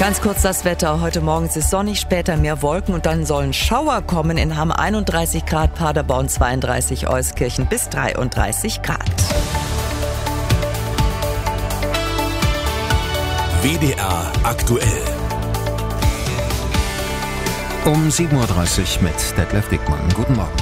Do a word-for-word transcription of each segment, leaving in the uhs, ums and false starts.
Ganz kurz das Wetter. Heute Morgen ist es sonnig, später mehr Wolken und dann sollen Schauer kommen. In Hamm einunddreißig Grad, Paderborn zweiunddreißig, Euskirchen bis dreiunddreißig Grad. W D R aktuell. Um sieben Uhr dreißig mit Detlef Dickmann. Guten Morgen.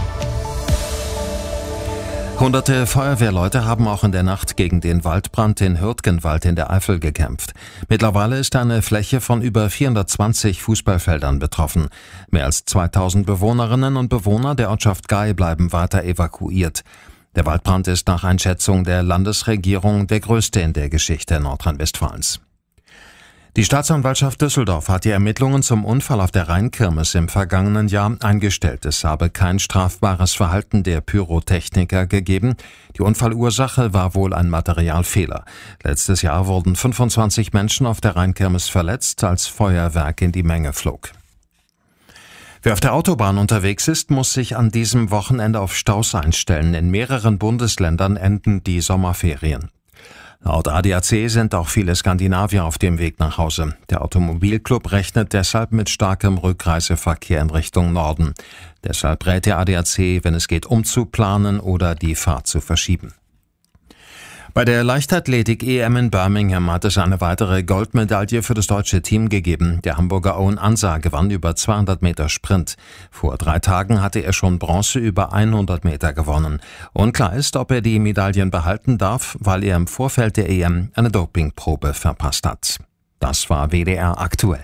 Hunderte Feuerwehrleute haben auch in der Nacht gegen den Waldbrand in Hürtgenwald in der Eifel gekämpft. Mittlerweile ist eine Fläche von über vierhundertzwanzig Fußballfeldern betroffen. Mehr als zweitausend Bewohnerinnen und Bewohner der Ortschaft Gail bleiben weiter evakuiert. Der Waldbrand ist nach Einschätzung der Landesregierung der größte in der Geschichte Nordrhein-Westfalens. Die Staatsanwaltschaft Düsseldorf hat die Ermittlungen zum Unfall auf der Rheinkirmes im vergangenen Jahr eingestellt. Es habe kein strafbares Verhalten der Pyrotechniker gegeben. Die Unfallursache war wohl ein Materialfehler. Letztes Jahr wurden fünfundzwanzig Menschen auf der Rheinkirmes verletzt, als Feuerwerk in die Menge flog. Wer auf der Autobahn unterwegs ist, muss sich an diesem Wochenende auf Staus einstellen. In mehreren Bundesländern enden die Sommerferien. Laut A D A C sind auch viele Skandinavier auf dem Weg nach Hause. Der Automobilclub rechnet deshalb mit starkem Rückreiseverkehr in Richtung Norden. Deshalb rät der A D A C, wenn es geht, umzuplanen oder die Fahrt zu verschieben. Bei der Leichtathletik-E M in Birmingham hat es eine weitere Goldmedaille für das deutsche Team gegeben. Der Hamburger Owen Ansah gewann über zweihundert Meter Sprint. Vor drei Tagen hatte er schon Bronze über hundert Meter gewonnen. Unklar ist, ob er die Medaillen behalten darf, weil er im Vorfeld der E M eine Dopingprobe verpasst hat. Das war W D R aktuell.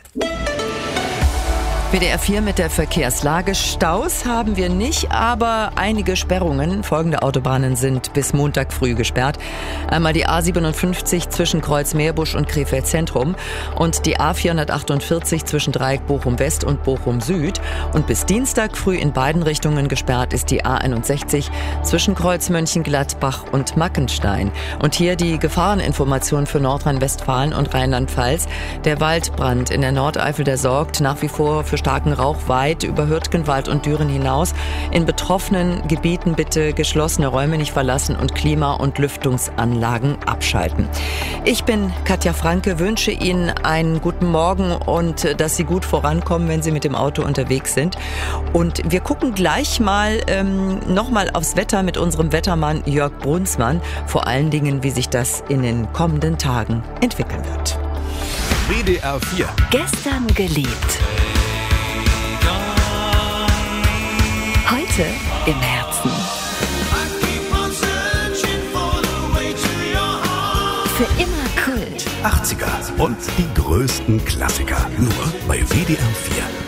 W D R vier mit der Verkehrslage. Staus haben wir nicht, aber einige Sperrungen. Folgende Autobahnen sind bis Montag früh gesperrt. Einmal die A siebenundfünfzig zwischen Kreuz-Meerbusch und Krefeld Zentrum und die A vierhundertachtundvierzig zwischen Dreieck Bochum West und Bochum Süd. Und bis Dienstag früh in beiden Richtungen gesperrt ist die A einundsechzig zwischen Kreuz Mönchengladbach und Mackenstein. Und hier die Gefahreninformation für Nordrhein-Westfalen und Rheinland-Pfalz. Der Waldbrand in der Nordeifel, der sorgt nach wie vor für starken Rauch weit über Hürtgenwald und Düren hinaus. In betroffenen Gebieten bitte geschlossene Räume nicht verlassen und Klima- und Lüftungsanlagen abschalten. Ich bin Katja Franke, wünsche Ihnen einen guten Morgen und dass Sie gut vorankommen, wenn Sie mit dem Auto unterwegs sind. Und wir gucken gleich mal ähm, nochmal aufs Wetter mit unserem Wettermann Jörg Brunsmann. Vor allen Dingen, wie sich das in den kommenden Tagen entwickeln wird. W D R vier. Gestern geliebt. Heute im Herzen. Für immer Kult. achtziger und die größten Klassiker. Nur bei W D R vier.